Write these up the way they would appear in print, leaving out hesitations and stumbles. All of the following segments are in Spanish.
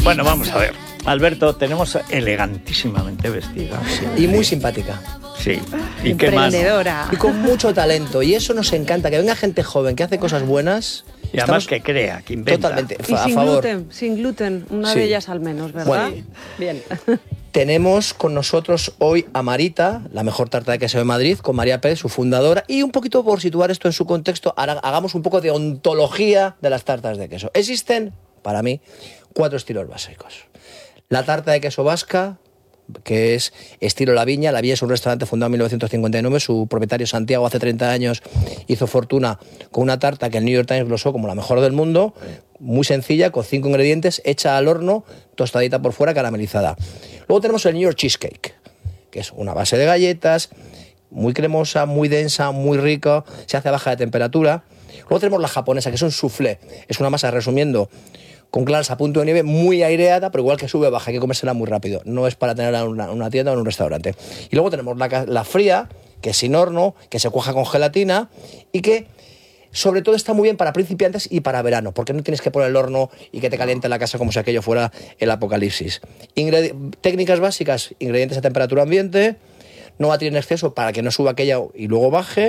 Bueno, vamos a ver. Alberto, tenemos elegantísimamente vestida. Y muy simpática. Sí. ¿Y qué más? Emprendedora. Y con mucho talento. Y eso nos encanta, que venga gente joven, que hace cosas buenas. Y además que crea, que inventa. Totalmente, Y a sin favor. gluten, sin gluten, una Sí. de ellas al menos, ¿verdad? Bueno. Bien. Tenemos con nosotros hoy a Marita, la mejor tarta de queso de Madrid, con María Pérez, su fundadora. Y un poquito por situar esto en su contexto, hagamos un poco de ontología de las tartas de queso. Existen, para mí, 4 estilos básicos. La tarta de queso vasca, que es estilo La Viña. La Viña es un restaurante fundado en 1959. Su propietario, Santiago, hace 30 años hizo fortuna con una tarta que el New York Times glosó como la mejor del mundo. Muy sencilla, con 5 ingredientes, hecha al horno, tostadita por fuera, caramelizada. Luego tenemos el New York Cheesecake, que es una base de galletas, muy cremosa, muy densa, muy rica, se hace a baja de temperatura. Luego tenemos la japonesa, que es un soufflé. Es una masa, resumiendo, con claras a punto de nieve, muy aireada, pero igual que sube baja, hay que comérsela muy rápido. No es para tenerla en una tienda o en un restaurante. Y luego tenemos la fría, que es sin horno, que se cuaja con gelatina y que sobre todo está muy bien para principiantes y para verano, porque no tienes que poner el horno y que te caliente la casa como si aquello fuera el apocalipsis. Técnicas básicas: ingredientes a temperatura ambiente, no batir en exceso para que no suba aquella y luego baje.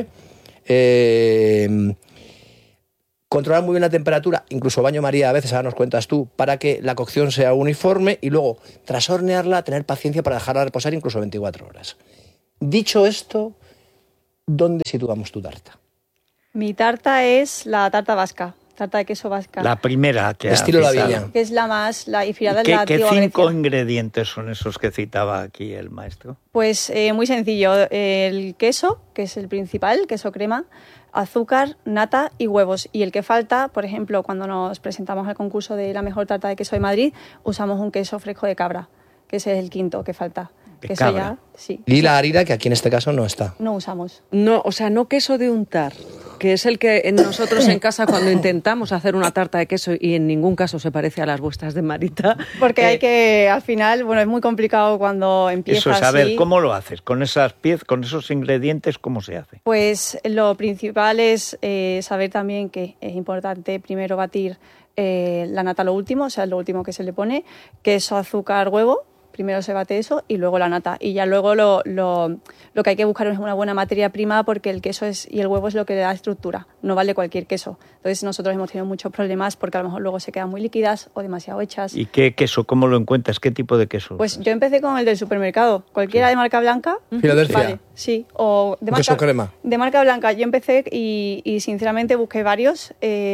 Controlar muy bien la temperatura, incluso baño María a veces, ahora nos cuentas tú, para que la cocción sea uniforme, y luego, tras hornearla, tener paciencia para dejarla reposar incluso 24 horas. Dicho esto, ¿dónde situamos tu tarta? Mi tarta es la tarta vasca, tarta de queso vasca. La primera que estilo La citado. Viña. Que es la más, la inspirada en la ¿Qué antigua 5 Grecia. ingredientes son esos que citaba aquí el maestro? Pues muy sencillo, el queso, que es el principal, queso crema, azúcar, nata y huevos. Y el que falta, por ejemplo, cuando nos presentamos al concurso de la mejor tarta de queso de Madrid, usamos un queso fresco de cabra, que ese es el quinto que falta. ¿De Que cabra? eso ya, sí. Y la harina, que aquí en este caso no está. No usamos. No, o sea, no queso de untar, que es el que nosotros en casa cuando intentamos hacer una tarta de queso y en ningún caso se parece a las vuestras de Marita. Porque hay que, al final, bueno, es muy complicado cuando empiezas. Eso es, a ver, así. ¿cómo lo haces? Con esas piezas, con esos ingredientes, ¿cómo se hace? Pues lo principal es saber también que es importante primero batir la nata lo último, o sea, lo último que se le pone, queso, azúcar, huevo. Primero se bate eso y luego la nata. Y ya luego lo que hay que buscar es una buena materia prima, porque el queso y el huevo es lo que le da estructura. No vale cualquier queso. Entonces nosotros hemos tenido muchos problemas porque a lo mejor luego se quedan muy líquidas o demasiado hechas. ¿Y qué queso? ¿Cómo lo encuentras? ¿Qué tipo de queso? Pues yo empecé con el del supermercado. Cualquiera de marca blanca. Filadelfia. Vale, sí. O de marca, Queso crema. De marca blanca. Yo empecé y sinceramente busqué varios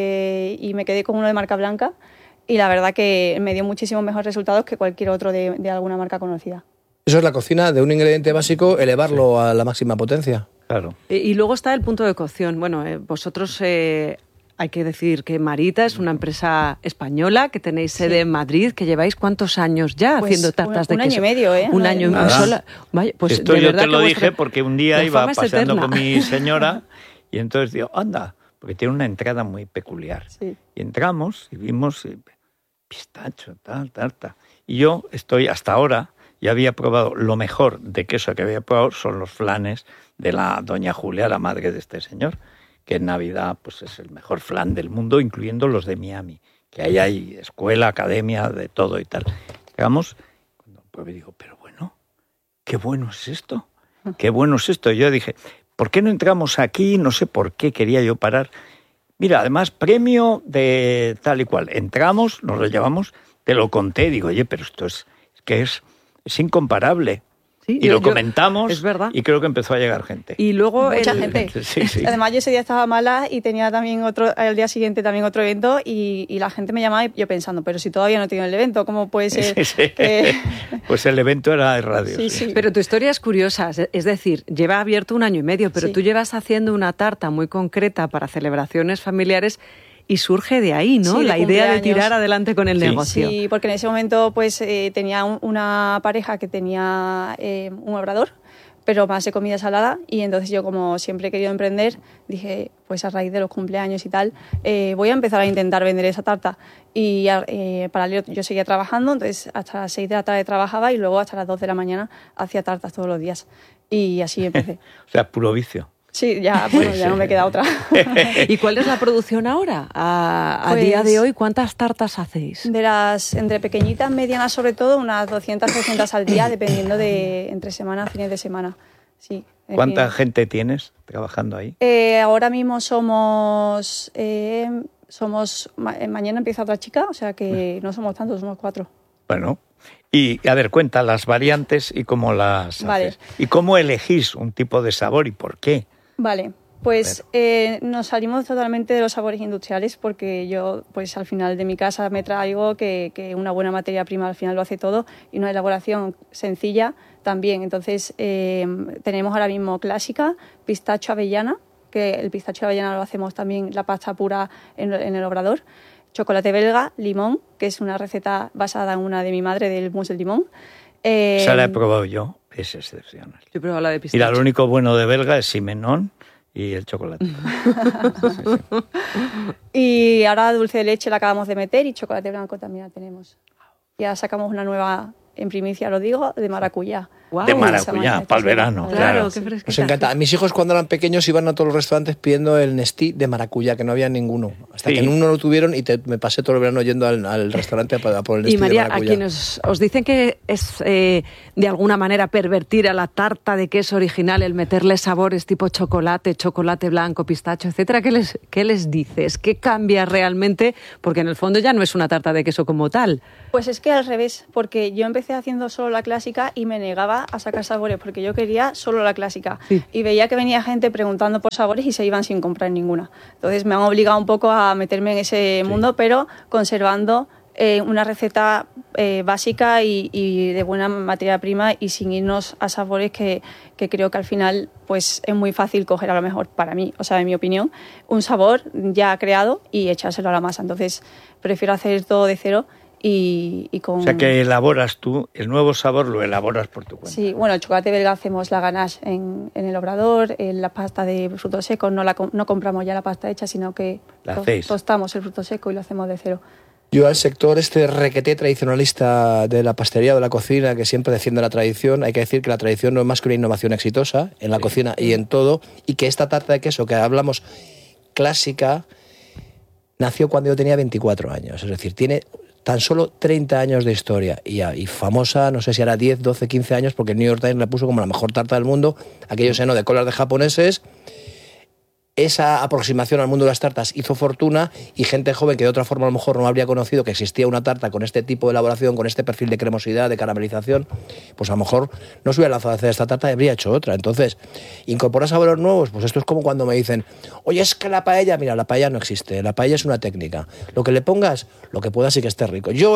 y me quedé con uno de marca blanca. Y la verdad que me dio muchísimos mejores resultados que cualquier otro de alguna marca conocida. Eso es la cocina, de un ingrediente básico, elevarlo a la máxima potencia. Claro. Y luego está el punto de cocción. Bueno, vosotros hay que decir que Marita es una empresa española, que tenéis sede en Madrid, que lleváis ¿cuántos años ya Pues haciendo tartas de un queso? año y medio, ¿eh? Un año y medio. Nada. Vaya, pues Esto de yo verdad te lo que dije porque un día la iba fama es paseando eterna. con mi señora y entonces digo, anda, porque tiene una entrada muy peculiar. Sí. Y entramos y vimos pistacho, tal, tarta. Y yo estoy hasta ahora, ya había probado lo mejor de queso que había probado, son los flanes de la doña Julia, la madre de este señor, que en Navidad pues es el mejor flan del mundo, incluyendo los de Miami, que ahí hay escuela, academia, de todo y tal. Llegamos, cuando probé digo, pero bueno, qué bueno es esto, qué bueno es esto. Y yo dije, ¿por qué no entramos aquí? No sé por qué quería yo parar. Mira, además, premio de tal y cual. Entramos, nos lo llevamos, te lo conté, digo, oye, pero esto es incomparable. Sí, Y lo comentamos, es verdad. y creo que empezó a llegar gente. Y luego Mucha gente. Sí, sí. Además, yo ese día estaba mala y tenía también al día siguiente también otro evento y la gente me llamaba y yo pensando, pero si todavía no tengo el evento, ¿cómo puede ser? Sí, sí. que- Pues el evento era de radio. Sí, sí. sí. Pero tu historia es curiosa, es decir, lleva abierto 1 año y medio, pero Sí. tú llevas haciendo una tarta muy concreta para celebraciones familiares y surge de ahí, ¿no? Sí, de la idea de cumpleaños. tirar adelante con el Sí. negocio. Sí, porque en ese momento pues tenía una pareja que tenía un obrador, pero más de comida salada, y entonces yo, como siempre he querido emprender, dije, pues a raíz de los cumpleaños y tal, voy a empezar a intentar vender esa tarta. Y paralelo yo seguía trabajando, entonces hasta las 6 de la tarde trabajaba y luego hasta las 2 de la mañana hacía tartas todos los días. Y así empecé. O sea, puro vicio. Sí, ya, bueno, ya no me queda otra. ¿Y cuál es la producción ahora? A Pues, día de hoy, ¿cuántas tartas hacéis? De las entre pequeñitas, medianas sobre todo, unas 200, 300 al día, dependiendo de entre semana, fines de semana. Sí. ¿Cuánta gente tienes trabajando ahí? Ahora mismo mañana empieza otra chica, o sea que no somos tantos, somos 4. Bueno, y a ver, cuenta las variantes y cómo las haces. Y cómo elegís un tipo de sabor y por qué. Vale, pues nos salimos totalmente de los sabores industriales porque yo, pues al final de mi casa me traigo que una buena materia prima al final lo hace todo y una elaboración sencilla también. Entonces tenemos ahora mismo clásica, pistacho avellana, que el pistacho avellana lo hacemos también la pasta pura en el obrador. Chocolate belga, limón, que es una receta basada en una de mi madre del mousse de limón. Esa la he probado yo, es excepcional. Yo he probado la de pistacho. Mira, lo único bueno de belga es Simenon y el chocolate. Sí. Y ahora dulce de leche la acabamos de meter y chocolate blanco también la tenemos. Ya sacamos una nueva, en primicia lo digo, de maracuyá. Wow. De maracuyá, para el verano, claro. Qué fresquita. Nos encanta. A mis hijos cuando eran pequeños iban a todos los restaurantes pidiendo el Nestí de maracuyá, que no había ninguno. Hasta que en uno lo tuvieron y me pasé todo el verano yendo al restaurante a por el Nestí Y María, de maracuyá. a quienes os dicen que es de alguna manera pervertir a la tarta de queso original el meterle sabores tipo chocolate, chocolate blanco, pistacho, etcétera, ¿qué les dices? ¿Qué cambia realmente? Porque en el fondo ya no es una tarta de queso como tal. Pues es que al revés, porque yo empecé haciendo solo la clásica y me negaba a sacar sabores porque yo quería solo la clásica. Sí. Y veía que venía gente preguntando por sabores y se iban sin comprar ninguna. Entonces me han obligado un poco a meterme en ese mundo, pero conservando una receta básica y de buena materia prima y sin irnos a sabores que creo que al final pues es muy fácil coger, a lo mejor para mí, o sea, en mi opinión, un sabor ya creado y echárselo a la masa. Entonces prefiero hacer todo de cero y con... O sea que elaboras tú, el nuevo sabor lo elaboras por tu cuenta. Sí, bueno, el chocolate belga hacemos la ganache en el obrador, la pasta de frutos secos, no compramos ya la pasta hecha, sino que tostamos el fruto seco y lo hacemos de cero. Yo al sector requeté tradicionalista de la pastelería o de la cocina, que siempre defiende la tradición, hay que decir que la tradición no es más que una innovación exitosa en la cocina y en todo, y que esta tarta de queso que hablamos clásica nació cuando yo tenía 24 años, es decir, tiene tan solo 30 años de historia y famosa, no sé si era 10, 12, 15 años, porque el New York Times la puso como la mejor tarta del mundo, aquello seno de colas de japoneses. Esa aproximación al mundo de las tartas hizo fortuna y gente joven que de otra forma a lo mejor no habría conocido que existía una tarta con este tipo de elaboración, con este perfil de cremosidad, de caramelización, pues a lo mejor no se hubiera lanzado a hacer esta tarta y habría hecho otra. Entonces, incorporar sabores nuevos, pues esto es como cuando me dicen, oye, es que la paella, mira, la paella no existe, la paella es una técnica. Lo que le pongas, lo que puedas y que esté rico. Yo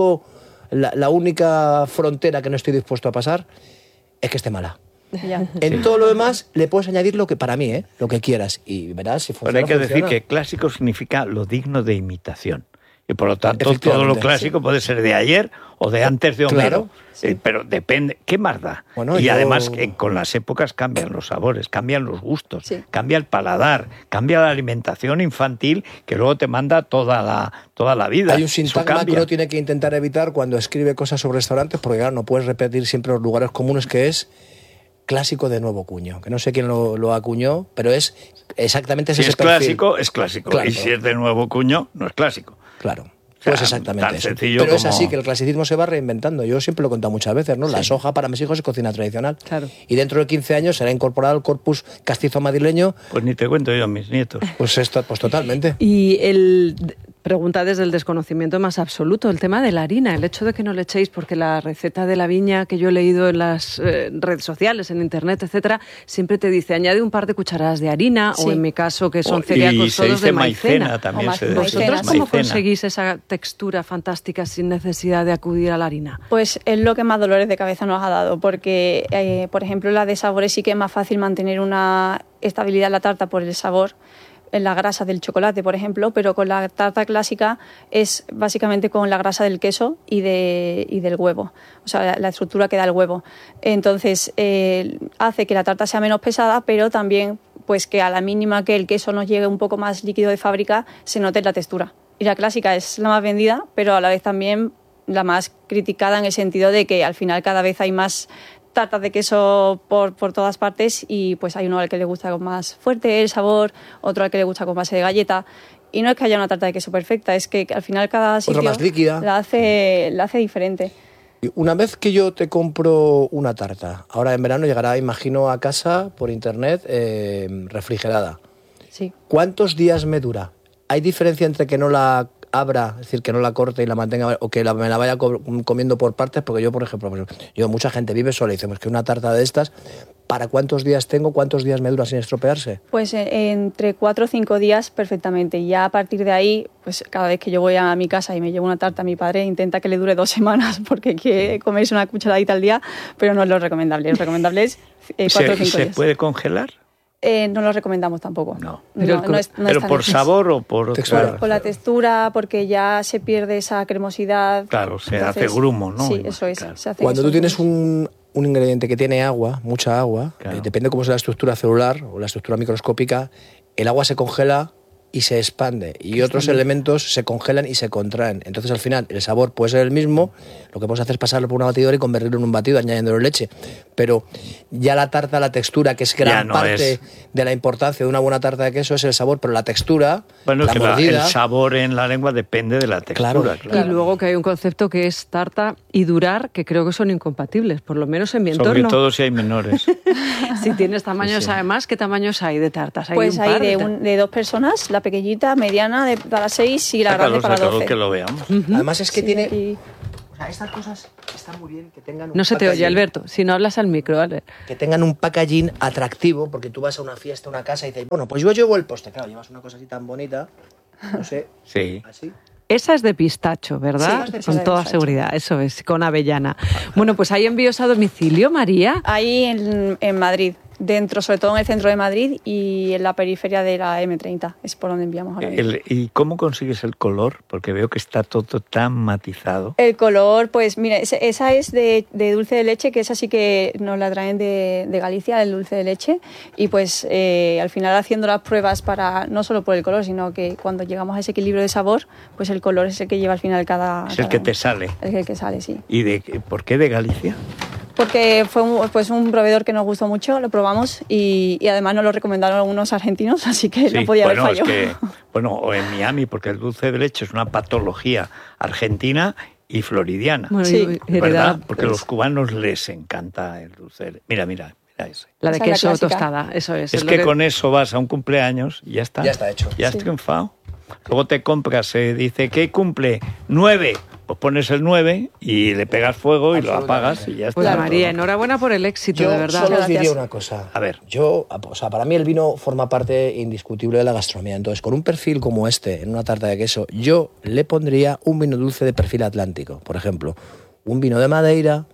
la única frontera que no estoy dispuesto a pasar es que esté mala. Ya. En todo lo demás le puedes añadir lo que para mí, lo que quieras y verás si funciona. Pero hay que funciona. decir que clásico significa lo digno de imitación. Y por lo tanto todo Efectivamente, lo clásico puede ser de ayer o de antes de Homero. Claro, sí. Pero depende, ¿qué más da? Bueno, y además que con las épocas cambian los sabores, cambian los gustos, Sí. cambia el paladar, cambia la alimentación infantil que luego te manda toda la vida. Hay un Eso sintagma que cambia. uno tiene que intentar evitar cuando escribe cosas sobre restaurantes, porque claro, no puedes repetir siempre los lugares comunes, que es clásico de nuevo cuño, que no sé quién lo acuñó, pero es exactamente Si ese es perfil. clásico, es clásico. Claro. Y si es de nuevo cuño, no es clásico. Claro. O sea, Pues exactamente tan eso. sencillo Pero es como- así, que el clasicismo se va reinventando. Yo siempre lo he contado muchas veces, ¿no? La soja para mis hijos es cocina tradicional. Claro. Y dentro de 15 años será incorporado al corpus castizo madrileño. Pues ni te cuento yo a mis nietos. Pues esto, pues totalmente. Y pregunta desde el desconocimiento más absoluto, el tema de la harina, el hecho de que no le echéis, porque la receta de la viña que yo he leído en las redes sociales, en internet, etcétera, siempre te dice añade un par de cucharadas de harina, Sí. o en mi caso que son Y celíacos se todos dice de maicena. también O se maicena. dice ¿Vosotros cómo maicena. conseguís esa textura fantástica sin necesidad de acudir a la harina? Pues es lo que más dolores de cabeza nos ha dado, porque, por ejemplo, la de sabores sí que es más fácil mantener una estabilidad en la tarta por el sabor, en la grasa del chocolate, por ejemplo, pero con la tarta clásica es básicamente con la grasa del queso y del huevo, o sea, la estructura que da el huevo. Entonces, hace que la tarta sea menos pesada, pero también pues que a la mínima que el queso nos llegue un poco más líquido de fábrica, se note la textura. Y la clásica es la más vendida, pero a la vez también la más criticada en el sentido de que al final cada vez hay más tartas de queso por todas partes y pues hay uno al que le gusta con más fuerte el sabor, otro al que le gusta con base de galleta. Y no es que haya una tarta de queso perfecta, es que al final cada sitio más líquida. la hace diferente. Una vez que yo te compro una tarta, ahora en verano llegará, imagino, a casa por internet refrigerada. Sí. ¿Cuántos días me dura? ¿Hay diferencia entre que no la abra, es decir, que no la corte y la mantenga, o que me la vaya comiendo por partes? Porque yo, por ejemplo, mucha gente vive sola y dice, pues que una tarta de estas, ¿para cuántos días tengo? ¿Cuántos días me dura sin estropearse? Pues entre 4 o 5 días perfectamente. Y ya a partir de ahí, pues cada vez que yo voy a mi casa y me llevo una tarta, mi padre intenta que le dure 2 semanas porque quiere comerse una cucharadita al día, pero no es lo recomendable. Lo recomendable es 4 o 5 días. ¿Se puede congelar? No lo recomendamos tampoco. No. ¿Pero por sabor o por textura? Por la textura, porque ya se pierde esa cremosidad. Claro, hace grumo, ¿no? Sí, eso es. Claro. Se hace Cuando eso, tú tienes un ingrediente que tiene agua, mucha agua, Claro. depende cómo sea la estructura celular o la estructura microscópica, el agua se congela y se expande, y otros elementos se congelan y se contraen. Entonces, al final, el sabor puede ser el mismo, lo que podemos hacer es pasarlo por una batidora y convertirlo en un batido añadiéndole leche. Pero ya la tarta, la textura, que es gran parte de la importancia de una buena tarta de queso, es el sabor, pero la textura, bueno, la que mordida... el sabor en la lengua depende de la textura. Claro. Y luego que hay un concepto que es tarta y durar, que creo que son incompatibles, por lo menos en mi entorno. Sobre todo si hay menores. Si tienes tamaños, Sí. además, ¿qué tamaños hay de tartas? Pues un par hay de 2 personas, la pequeñita, mediana para 6 y la grande para 12. que lo veamos. Además es que Sí, tiene... y- O sea, estas cosas están muy bien que tengan un No se te oye, packaging. Alberto. Si no hablas al micro, Albert. Que tengan un packaging atractivo, porque tú vas a una fiesta, a una casa y dices, bueno, pues yo llevo el postre. Claro, llevas una cosa así tan bonita, no sé, Sí. así. Esa es de pistacho, ¿verdad? Sí, es de Con toda pistacho. seguridad, eso es, con avellana. Bueno, pues hay envíos a domicilio, María. Ahí en Madrid, dentro, sobre todo en el centro de Madrid y en la periferia de la M30, es por donde enviamos ahora mismo. ¿Y cómo consigues el color? Porque veo que está todo tan matizado. El color, pues mira, esa es de dulce de leche, que esa sí que nos la traen de Galicia, el dulce de leche, y pues al final haciendo las pruebas para, no solo por el color, sino que cuando llegamos a ese equilibrio de sabor, pues el color es el que lleva al final cada... Es el que uno. te sale. Es el que sale, sí. ¿Y por qué de Galicia? Porque fue un proveedor que nos gustó mucho, lo probamos y además nos lo recomendaron algunos argentinos, así que no podía haber fallo. O en Miami, porque el dulce de leche es una patología argentina y floridiana. Bueno, Sí. ¿Verdad? Porque pues. a los cubanos les encanta el dulce de leche. Mira ese. La de Esa es la queso clásica. tostada, eso es. Es lo que con eso vas a un cumpleaños y ya está. Ya está hecho. Ya has Sí. triunfado. Luego te compras, dice, ¿qué cumple? 9. Pues pones el 9 y le pegas fuego y lo apagas y ya está. Pues María, Todo. enhorabuena por el éxito, Yo de verdad. solo os Gracias. diría una cosa. A ver. Para mí el vino forma parte indiscutible de la gastronomía. Entonces, con un perfil como este, en una tarta de queso, yo le pondría un vino dulce de perfil atlántico. Por ejemplo, un vino de Madeira,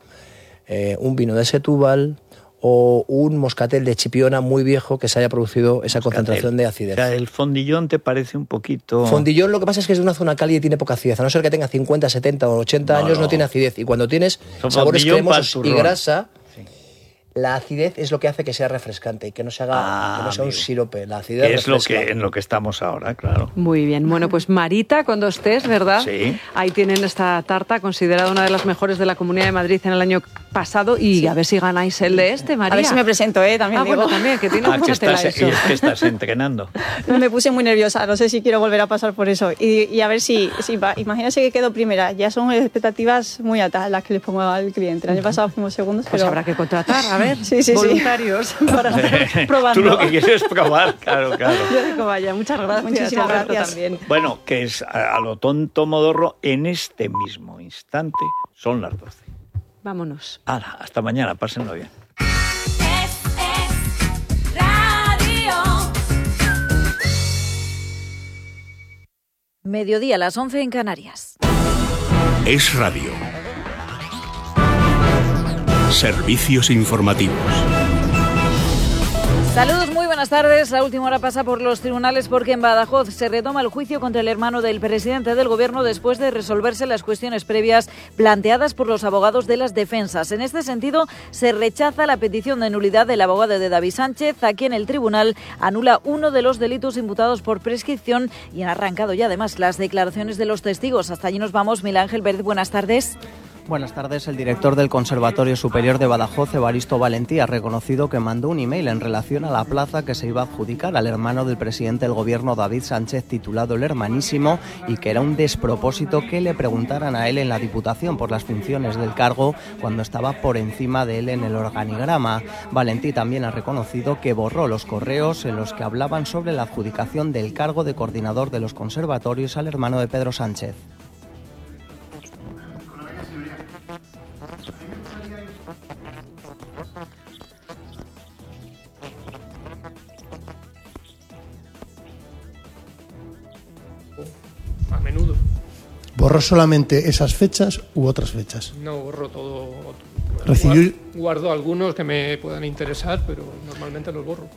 un vino de Setúbal o un moscatel de Chipiona muy viejo que se haya producido esa concentración de acidez. O sea, el fondillón te parece un poquito... Fondillón lo que pasa es que es de una zona cálida y tiene poca acidez. A no ser que tenga 50, 70 o 80 años, no tiene acidez. Y cuando tienes Son sabores fondillón cremosos pa'l y turrón. grasa, Sí. la acidez es lo que hace que sea refrescante y que no se haga, que no sea un amigo. sirope. La acidez Que es lo refresca. en lo que estamos ahora, claro. Muy bien. Bueno, pues Marita, cuando estés, ¿verdad? Sí. Ahí tienen esta tarta, considerada una de las mejores de la Comunidad de Madrid en el año pasado. Y a ver si ganáis el de este, María. A ver si me presento, también digo. Bueno, también, que tiene Que mucha tela estás, eso. y es que estás entrenando. Me puse muy nerviosa, no sé si quiero volver a pasar por eso. Y a ver si imagínate que quedo primera, ya son expectativas muy altas las que les pongo al cliente. El año pasado fuimos segundos, Pues pero habrá que contratar, a ver, Sí, sí, sí. voluntarios para probando. Tú lo que quieres es probar, claro. Yo digo, vaya, muchas gracias. Muchísimas Alberto, gracias. también. Bueno, que es a lo tonto modorro, en este mismo instante son las 12. Vámonos. Hala, hasta mañana, pásenlo bien. Es radio. Mediodía, las 11 en Canarias. Es radio. Servicios informativos. Saludos, muy buenas tardes. La última hora pasa por los tribunales porque en Badajoz se retoma el juicio contra el hermano del presidente del gobierno después de resolverse las cuestiones previas planteadas por los abogados de las defensas. En este sentido, se rechaza la petición de nulidad del abogado de David Sánchez, a quien el tribunal anula uno de los delitos imputados por prescripción y han arrancado ya además las declaraciones de los testigos. Hasta allí nos vamos. Miguel Ángel Pérez, buenas tardes. Buenas tardes. El director del Conservatorio Superior de Badajoz, Evaristo Valentí, ha reconocido que mandó un email en relación a la plaza que se iba a adjudicar al hermano del presidente del Gobierno, David Sánchez, titulado El Hermanísimo, y que era un despropósito que le preguntaran a él en la Diputación por las funciones del cargo cuando estaba por encima de él en el organigrama. Valentí también ha reconocido que borró los correos en los que hablaban sobre la adjudicación del cargo de coordinador de los conservatorios al hermano de Pedro Sánchez. A menudo. ¿Borró solamente esas fechas u otras fechas? No, borro todo. ¿Recibió? Guardo algunos que me puedan interesar, pero normalmente los borro.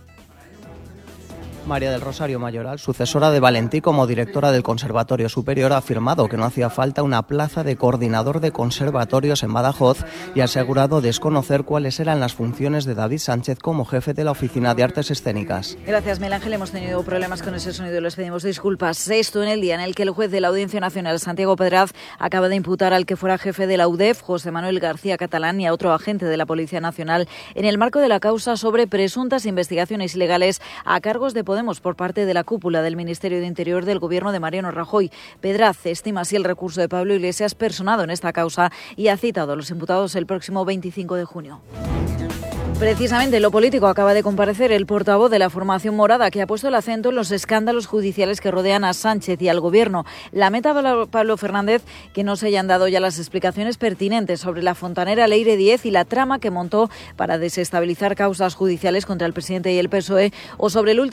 María del Rosario Mayoral, sucesora de Valentí como directora del Conservatorio Superior, ha afirmado que no hacía falta una plaza de coordinador de conservatorios en Badajoz y ha asegurado desconocer cuáles eran las funciones de David Sánchez como jefe de la Oficina de Artes Escénicas. Gracias, Miguel Ángel. Hemos tenido problemas con ese sonido, les pedimos disculpas. Esto en el día en el que el juez de la Audiencia Nacional, Santiago Pedraz, acaba de imputar al que fuera jefe de la UDEF, José Manuel García Catalán, y a otro agente de la Policía Nacional en el marco de la causa sobre presuntas investigaciones ilegales a cargos de Podemos por parte de la cúpula del Ministerio de Interior del Gobierno de Mariano Rajoy. Pedraz estima así el recurso de Pablo Iglesias personado en esta causa y ha citado a los imputados el próximo 25 de junio. Precisamente en lo político acaba de comparecer el portavoz de la formación morada, que ha puesto el acento en los escándalos judiciales que rodean a Sánchez y al Gobierno. Lamenta Pablo Fernández que no se hayan dado ya las explicaciones pertinentes sobre la fontanera Leire 10 y la trama que montó para desestabilizar causas judiciales contra el presidente y el PSOE, o sobre el último